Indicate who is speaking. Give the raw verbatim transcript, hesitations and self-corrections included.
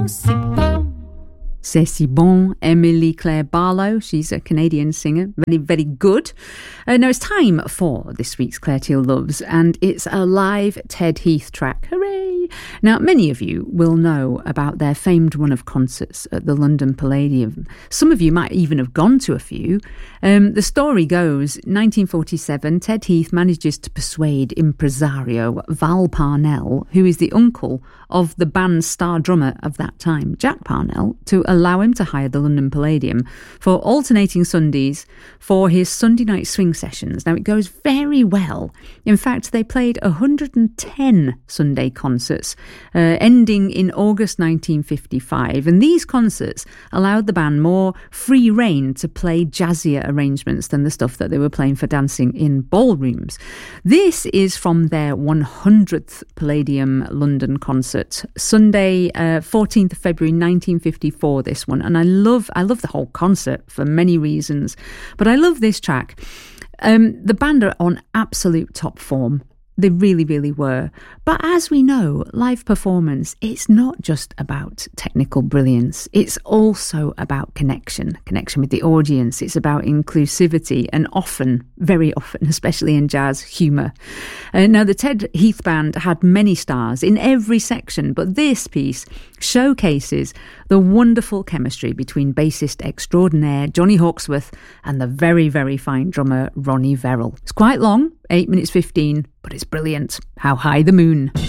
Speaker 1: c'est bon.
Speaker 2: C'est si bon, Emily Claire Barlow. She's a Canadian singer. Very, very good. Uh, now it's time for this week's Claire Teal Loves, and it's a live Ted Heath track. Hooray! Now, many of you will know about their famed run of concerts at the London Palladium. Some of you might even have gone to a few. Um, the story goes, nineteen forty-seven, Ted Heath manages to persuade impresario Val Parnell, who is the uncle of the band's star drummer of that time, Jack Parnell, to allow him to hire the London Palladium for alternating Sundays for his Sunday night swing sessions. Now, it goes very well. In fact, they played one hundred ten Sunday concerts, uh, ending in August nineteen fifty-five. And these concerts allowed the band more free rein to play jazzier arrangements than the stuff that they were playing for dancing in ballrooms. This is from their one hundredth Palladium London concert, Sunday, uh, fourteenth of February nineteen fifty-four, this one. And I love I love the whole concert for many reasons, but I love this track. Um, the band are on absolute top form. They really, really were. But as we know, live performance, it's not just about technical brilliance. It's also about connection, connection with the audience. It's about inclusivity and often, very often, especially in jazz, humour. Uh, now, the Ted Heath Band had many stars in every section, but this piece showcases the wonderful chemistry between bassist extraordinaire Johnny Hawksworth and the very, very fine drummer Ronnie Verrill. It's quite long, eight minutes fifteen, but it's brilliant. How High the Moon.